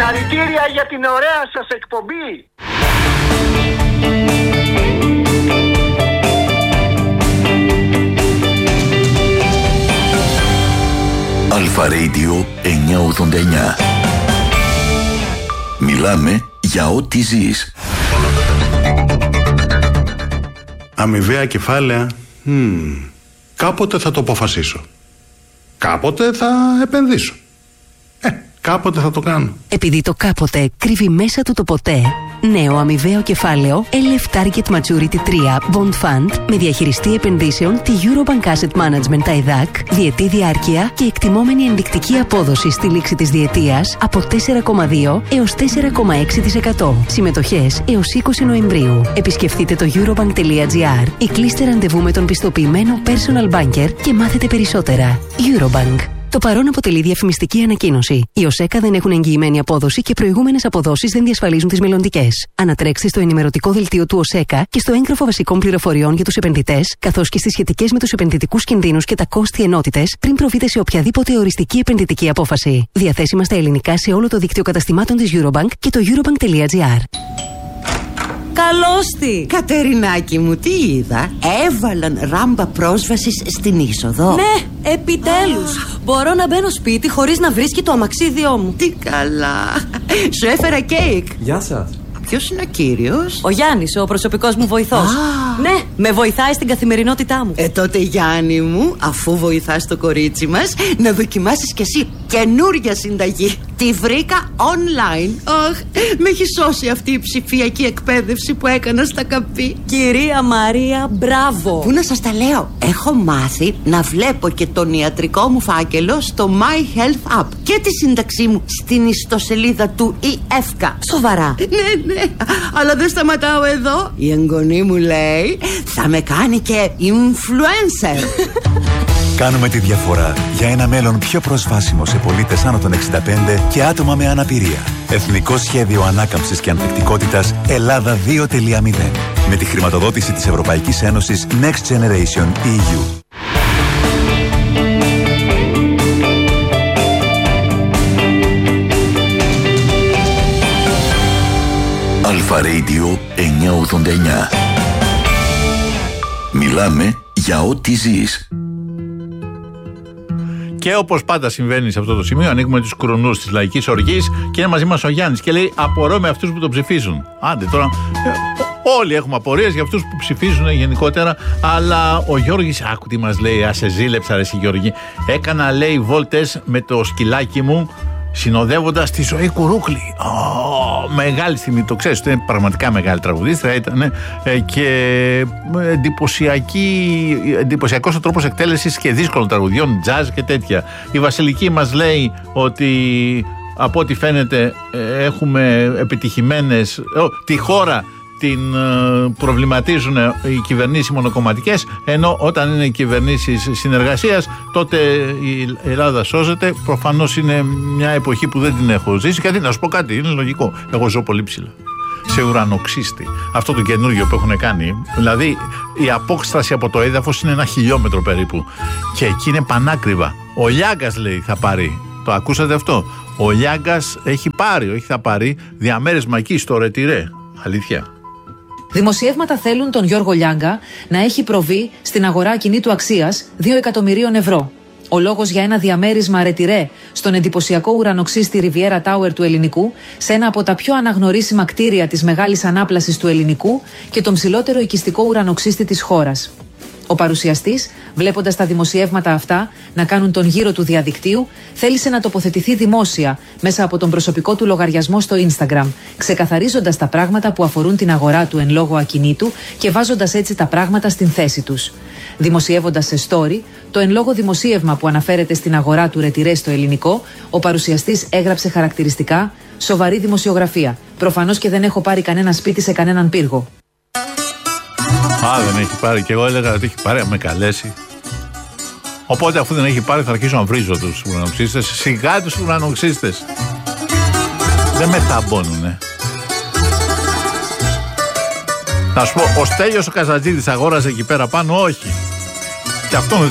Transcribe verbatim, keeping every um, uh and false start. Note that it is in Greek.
Συγχαρητήρια για την ωραία σας εκπομπή. Αλφα Radio εννιακόσια ογδόντα εννιά. Μιλάμε για ό,τι ζεις. Αμοιβαία κεφάλαια. Hmm. Κάποτε θα το αποφασίσω. Κάποτε θα επενδύσω. Ε, κάποτε θα το κάνω. Επειδή το κάποτε κρύβει μέσα του το ποτέ, νέο αμοιβαίο κεφάλαιο ελ εφ Target Maturity τρία Bond Fund με διαχειριστή επενδύσεων τη Eurobank Asset Management τα ΕΔΑΚ, διετή διάρκεια και εκτιμόμενη ενδεικτική απόδοση στη λήξη της διετίας από τέσσερα κόμμα δύο έως τέσσερα κόμμα έξι τοις εκατό. Συμμετοχές έως είκοσι Νοεμβρίου. Επισκεφτείτε το eurobank τελεία gr ή κλείστε ραντεβού με τον πιστοποιημένο personal banker και μάθετε περισσότερα. Eurobank. Το παρόν αποτελεί διαφημιστική ανακοίνωση. Οι ΟΣΕΚΑ δεν έχουν εγγυημένη απόδοση και προηγούμενες αποδόσεις δεν διασφαλίζουν τις μελλοντικές. Ανατρέξτε στο ενημερωτικό δελτίο του ΟΣΕΚΑ και στο έγγραφο βασικών πληροφοριών για τους επενδυτές, καθώς και στις σχετικές με τους επενδυτικούς κινδύνους και τα κόστη ενότητες πριν προβείτε σε οποιαδήποτε οριστική επενδυτική απόφαση. Διαθέσιμα στα ελληνικά σε όλο το δίκτυο καταστημάτων της Eurobank και το eurobank τελεία gr. Καλώς τη! Κατερινάκη μου, τι είδα? Έβαλαν ράμπα πρόσβασης στην είσοδο. Ναι, επιτέλους! Ah. Μπορώ να μπαίνω σπίτι χωρίς να βρίσκει το αμαξίδιό μου. Τι καλά! Σου έφερα κέικ. Γεια σας. Ποιος είναι ο κύριος? Ο Γιάννης, ο προσωπικός μου βοηθός. Ah. Ναι, με βοηθάει στην καθημερινότητά μου. Ε, τότε Γιάννη μου, αφού βοηθάς το κορίτσι μας, να δοκιμάσεις κι εσύ καινούρια συνταγή. Τη βρήκα online. Αχ, με έχει σώσει αυτή η ψηφιακή εκπαίδευση που έκανα στα καπί. Κυρία Μαρία, μπράβο. Πού να σας τα λέω? Έχω μάθει να βλέπω και τον ιατρικό μου φάκελο στο My Health App και τη σύνταξή μου στην ιστοσελίδα του ι εφ κέι έι. Σοβαρά? Ναι, ναι, αλλά δεν σταματάω εδώ. Η εγγονή μου λέει θα με κάνει και influencer. Κάνουμε τη διαφορά για ένα μέλλον πιο προσβάσιμο σε πολίτες άνω των εξήντα πέντε και άτομα με αναπηρία. Εθνικό Σχέδιο Ανάκαμψης και Ανθεκτικότητας Ελλάδα δύο τελεία μηδέν. Με τη χρηματοδότηση της Ευρωπαϊκής Ένωσης Next Generation ι γιου. Αλφα Radio εννιακόσια ογδόντα εννιά. Μιλάμε για ό,τι ζεις. Και όπως πάντα συμβαίνει σε αυτό το σημείο, ανοίγουμε τους κρουνούς της λαϊκής οργής και είναι μαζί μας ο Γιάννης και λέει: απορώ με αυτούς που το ψηφίζουν. Άντε τώρα. Όλοι έχουμε απορίες για αυτούς που ψηφίζουν γενικότερα. Αλλά ο Γιώργης, άκου τι μας λέει: α, σε ζήλεψα, ρε, εσύ Γιώργη. Έκανα, λέει, βόλτες με το σκυλάκι μου, συνοδεύοντας τη Ζωή Κουρούκλη. Oh, μεγάλη στιγμή, το ξέρεις, είναι πραγματικά μεγάλη τραγουδίστρια ήταν ε, και εντυπωσιακός ο τρόπος εκτέλεσης και δύσκολων τραγουδιών, τζαζ και τέτοια. Η Βασιλική μας λέει ότι από ό,τι φαίνεται ε, έχουμε επιτυχημένες, oh, τη χώρα την ε, προβληματίζουν οι κυβερνήσεις μονοκομματικές, ενώ όταν είναι κυβερνήσεις συνεργασίας τότε η Ελλάδα σώζεται. Προφανώς είναι μια εποχή που δεν την έχω ζήσει. Γιατί να σου πω κάτι, είναι λογικό. Εγώ ζω πολύ ψηλά, σε ουρανοξύστη. Αυτό το καινούργιο που έχουν κάνει, δηλαδή η απόσταση από το έδαφος είναι ένα χιλιόμετρο περίπου και εκεί είναι πανάκριβα. Ο Λιάγκας, λέει, θα πάρει. Το ακούσατε αυτό? Ο Λιάγκας έχει πάρει, όχι θα πάρει, διαμέρισμα εκεί στο Ρετυρέ. Αλήθεια. Δημοσιεύματα θέλουν τον Γιώργο Λιάγκα να έχει προβεί στην αγορά ακινήτου αξίας δύο εκατομμυρίων ευρώ. Ο λόγος για ένα διαμέρισμα Ρετυρέ στον εντυπωσιακό ουρανοξύστη Riviera Tower του Ελληνικού, σε ένα από τα πιο αναγνωρίσιμα κτίρια της μεγάλης ανάπλασης του Ελληνικού και τον ψηλότερο οικιστικό ουρανοξύστη της χώρας. Ο παρουσιαστής, βλέποντας τα δημοσιεύματα αυτά να κάνουν τον γύρο του διαδικτύου, θέλησε να τοποθετηθεί δημόσια μέσα από τον προσωπικό του λογαριασμό στο Instagram, ξεκαθαρίζοντας τα πράγματα που αφορούν την αγορά του εν λόγω ακινήτου και βάζοντας έτσι τα πράγματα στην θέση τους. Δημοσιεύοντας σε story το εν λόγω δημοσίευμα που αναφέρεται στην αγορά του Ρετυρέ στο Ελληνικό, ο παρουσιαστής έγραψε χαρακτηριστικά: σοβαρή δημοσιογραφία. Προφανώς και δεν έχω πάρει κανένα σπίτι σε κανέναν πύργο. Α, δεν έχει πάρει. Και εγώ έλεγα ότι έχει πάρει, με καλέσει. Οπότε, αφού δεν έχει πάρει, θα αρχίσω να βρίζω τους ουρανοξύστες. Σιγά τους ουρανοξύστες. Δεν με θαμβώνουνε. Θα σου πω, ο Στέλιος ο Καζατζίδης αγόρασε εκεί πέρα πάνω, όχι. Και αυτό